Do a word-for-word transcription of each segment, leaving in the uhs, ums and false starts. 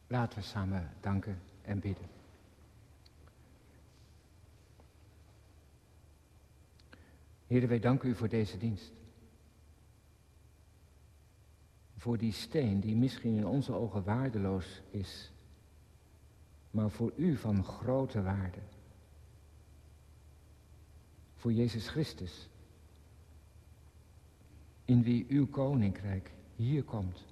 Laten we samen danken en bidden. Heere, wij danken u voor deze dienst. Voor die steen die misschien in onze ogen waardeloos is, maar voor u van grote waarde. Voor Jezus Christus, in wie uw koninkrijk hier komt.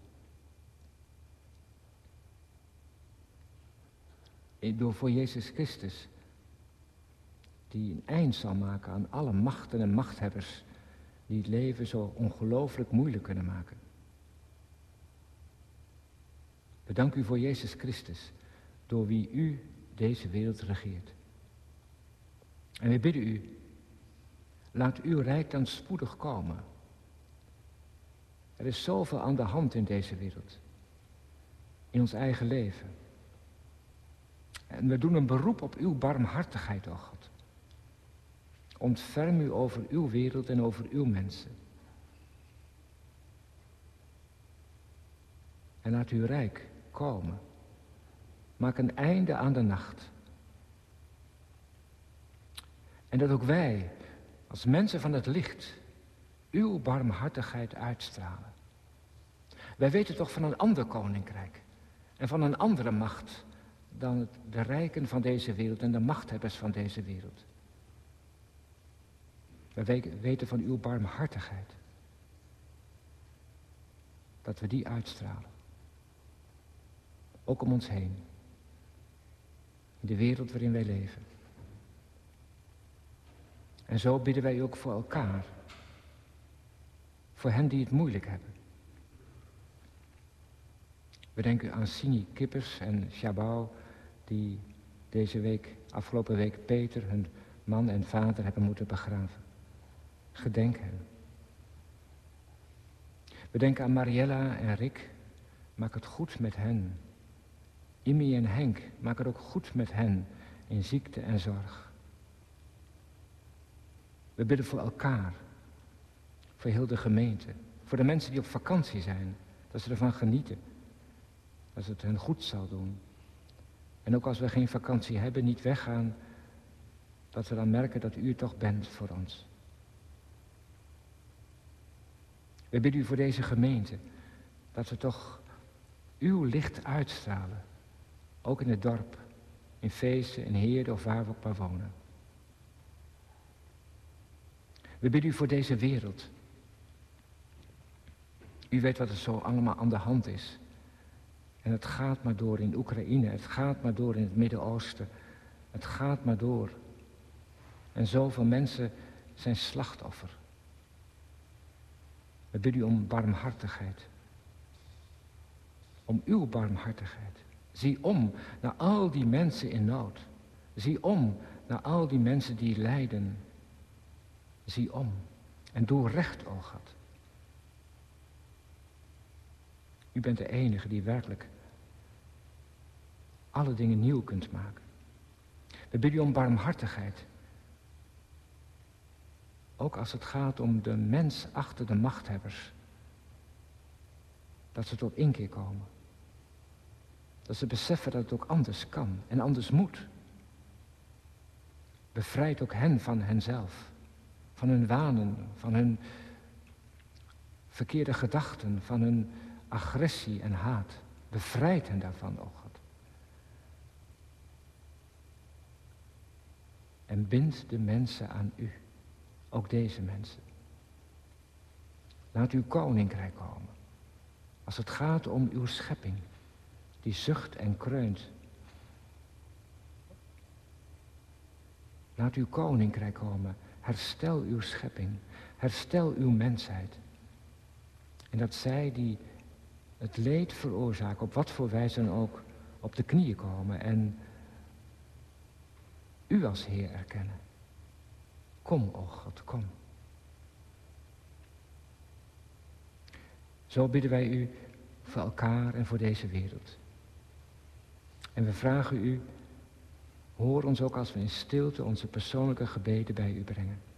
Door voor Jezus Christus, die een eind zal maken aan alle machten en machthebbers die het leven zo ongelooflijk moeilijk kunnen maken. We danken u voor Jezus Christus, door wie u deze wereld regeert. En we bidden u, laat uw rijk dan spoedig komen. Er is zoveel aan de hand in deze wereld, in ons eigen leven. En we doen een beroep op uw barmhartigheid, o God. Ontferm u over uw wereld en over uw mensen. En laat uw rijk komen. Maak een einde aan de nacht. En dat ook wij, als mensen van het licht, uw barmhartigheid uitstralen. Wij weten toch van een ander koninkrijk en van een andere macht dan het, de rijken van deze wereld en de machthebbers van deze wereld. Wij weten van uw barmhartigheid. Dat we die uitstralen. Ook om ons heen. In de wereld waarin wij leven. En zo bidden wij ook voor elkaar. Voor hen die het moeilijk hebben. We denken aan Sini Kippers en Shabau, die deze week, afgelopen week, Peter, hun man en vader, hebben moeten begraven. Gedenk hen. We denken aan Mariella en Rick, maak het goed met hen. Imi en Henk, maak het ook goed met hen in ziekte en zorg. We bidden voor elkaar, voor heel de gemeente, voor de mensen die op vakantie zijn, dat ze ervan genieten, dat het hen goed zal doen. En ook als we geen vakantie hebben, niet weggaan, dat we dan merken dat u er toch bent voor ons. We bidden u voor deze gemeente, dat we toch uw licht uitstralen. Ook in het dorp, in feesten, in Heerde of waar we ook maar wonen. We bidden u voor deze wereld. U weet wat er zo allemaal aan de hand is. En het gaat maar door in Oekraïne, het gaat maar door in het Midden-Oosten. Het gaat maar door. En zoveel mensen zijn slachtoffer. We bidden u om barmhartigheid. Om uw barmhartigheid. Zie om naar al die mensen in nood. Zie om naar al die mensen die lijden. Zie om. En doe recht, o God. U bent de enige die werkelijk alle dingen nieuw kunt maken. We bidden u om barmhartigheid. Ook als het gaat om de mens achter de machthebbers. Dat ze tot inkeer komen. Dat ze beseffen dat het ook anders kan en anders moet. Bevrijd ook hen van henzelf. Van hun wanen, van hun verkeerde gedachten, van hun agressie en haat. Bevrijd hen daarvan, o God. En bind de mensen aan u. Ook deze mensen. Laat uw koninkrijk komen. Als het gaat om uw schepping. Die zucht en kreunt. Laat uw koninkrijk komen. Herstel uw schepping. Herstel uw mensheid. En dat zij die het leed veroorzaken, op wat voor wijze dan ook, op de knieën komen en u als Heer erkennen. Kom, o God, kom. Zo bidden wij u voor elkaar en voor deze wereld. En we vragen u, hoor ons ook als we in stilte onze persoonlijke gebeden bij u brengen.